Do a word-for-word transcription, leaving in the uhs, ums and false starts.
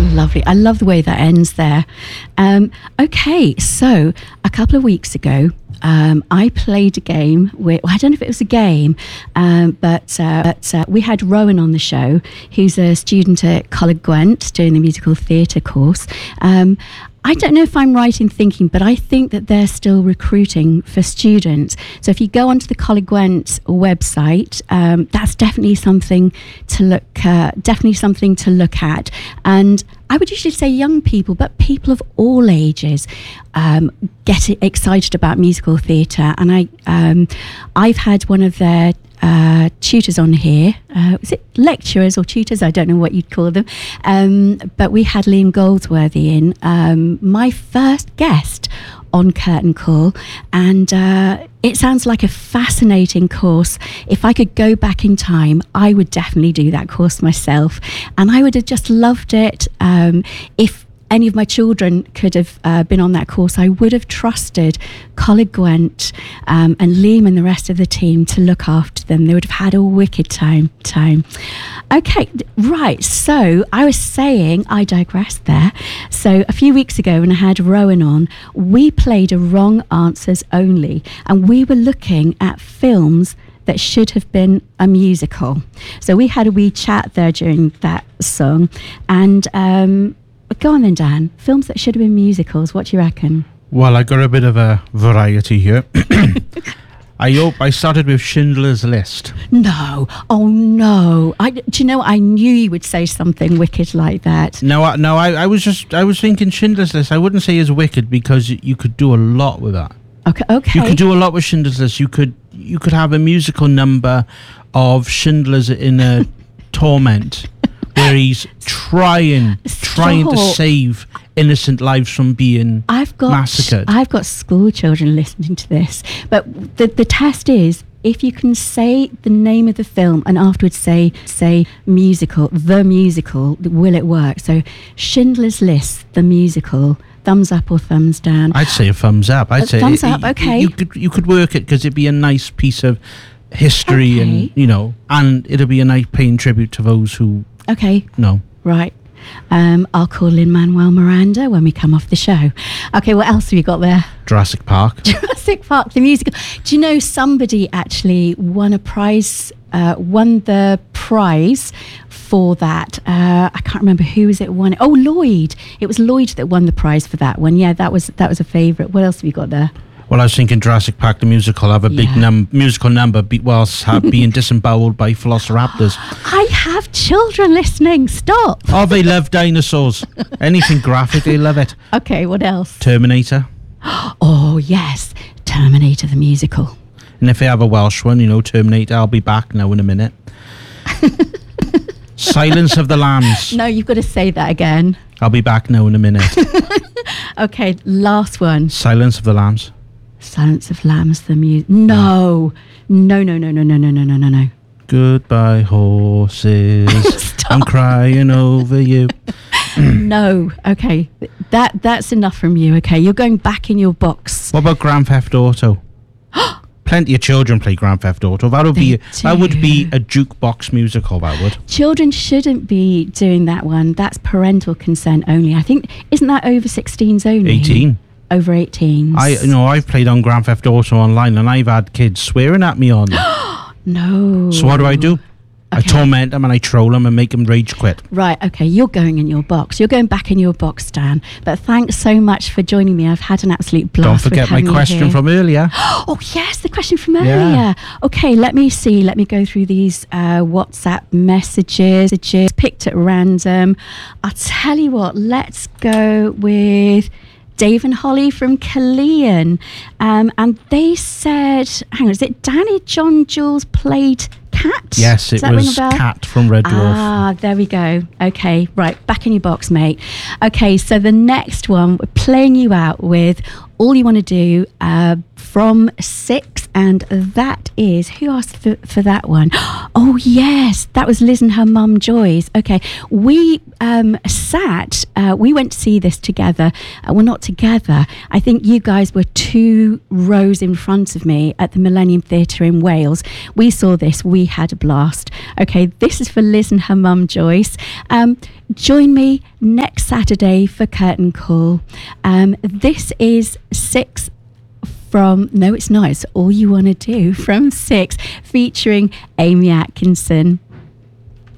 Lovely. I love the way that ends there. Um, okay, so a couple of weeks ago, um, I played a game with, well, I don't know if it was a game, um, but, uh, but uh, we had Rowan on the show, who's a student at Coleg Gwent doing the musical theatre course. Um, I don't know if I'm right in thinking, but I think that they're still recruiting for students. So if you go onto the Coleg Gwent website, um, that's definitely something to look, uh, definitely something to look at. And I would usually say young people, but people of all ages um, get excited about musical theatre. And I, um, I've had one of their Uh, tutors on here. Uh, is it lecturers or tutors? I don't know what you'd call them. Um, but we had Liam Goldsworthy in, um, my first guest on Curtain Call, and uh, it sounds like a fascinating course. If I could go back in time, I would definitely do that course myself, and I would have just loved it. Um, if any of my children could have uh, been on that course, I would have trusted Coleg Gwent um, and Liam and the rest of the team to look after them. They would have had a wicked time. time. Okay, right, so I was saying, I digressed there. So a few weeks ago when I had Rowan on, we played a wrong answers only, and we were looking at films that should have been a musical. So we had a wee chat there during that song, and um, go on then, Dan. Films that should have been musicals. What do you reckon? Well, I got a bit of a variety here. I hope I started with Schindler's List. No. Oh, no. I, do you know, I knew you would say something wicked like that. No, I, no, I, I was just, I was thinking Schindler's List. I wouldn't say is wicked because you could do a lot with that. Okay, okay. You could do a lot with Schindler's List. You could, you could have a musical number of Schindler's in a torment, where he's trying, Stop. trying to save innocent lives from being I've got, massacred. I've got school children listening to this. But the the test is, if you can say the name of the film and afterwards say, say musical, the musical, will it work? So Schindler's List, the musical, thumbs up or thumbs down? I'd say a thumbs up. I'd Uh, say thumbs it, up, you- okay. You could, you could work it because it'd be a nice piece of history, Okay. and, you know, and it'll be a nice paying tribute to those who Okay. know. Right. Um, I'll call Lin-Manuel Miranda when we come off the show. Okay, what else have you got there? Jurassic Park. Jurassic Park, the musical. Do you know somebody actually won a prize, uh, won the prize for that? Uh, I can't remember who was it won. Oh, Lloyd. It was Lloyd that won the prize for that one. Yeah, that was that was a favourite. What else have you got there? Well, I was thinking Jurassic Park, the musical, have a big Yeah. num- musical number be- whilst ha- being disemboweled by velociraptors. I have children listening. Stop. Oh, they love dinosaurs. Anything graphic, they love it. Okay, what else? Terminator. Oh, yes. Terminator, the musical. And if they have a Welsh one, you know, Terminator, I'll be back now in a minute. Silence of the Lambs. No, you've got to say that again. I'll be back now in a minute. Okay, last one. Silence of the Lambs. Silence of Lambs, the music. No. No, no, no, no, no, no, no, no, no, no. Goodbye, horses. Stop. I'm crying over you. No. Okay. That that's enough from you. Okay. You're going back in your box. What about Grand Theft Auto? Plenty of children play Grand Theft Auto. That would be They that would be do. a jukebox musical. That would. Children shouldn't be doing that one. That's parental consent only. I think, isn't that over sixteens only? eighteen. Over eighteens. I you know I've played on Grand Theft Auto online, and I've had kids swearing at me on. No. So what do I do? I Okay. torment them and I troll them and make them rage quit. Right, okay, you're going in your box. You're going back in your box, Dan. But thanks so much for joining me. I've had an absolute blast. Don't with forget my having you question here. from earlier. Oh, yes, the question from Yeah. earlier. Okay, let me see. Let me go through these uh, WhatsApp messages, messages picked at random. I'll tell you what, let's go with Dave and Holly from Killeen. Um, and they said, hang on, is it Danny John Jules played Cat? Yes, Does it that ring a was bell? Cat from Red Dwarf. Ah, there we go. Okay, right, back in your box, mate. Okay, so the next one, we're playing you out with All You Want to Do uh, from six and that is, who asked for, for that one? Oh yes, that was Liz and her mum Joyce. Okay, we um, sat, uh, we went to see this together. Uh, well, not together. I think you guys were two rows in front of me at the Millennium Theatre in Wales. We saw this, we had a blast. Okay, this is for Liz and her mum Joyce. Um, join me next Saturday for Curtain Call. Um, this is six from, no it's not, it's All You Want to Do from six, featuring Amy Atkinson.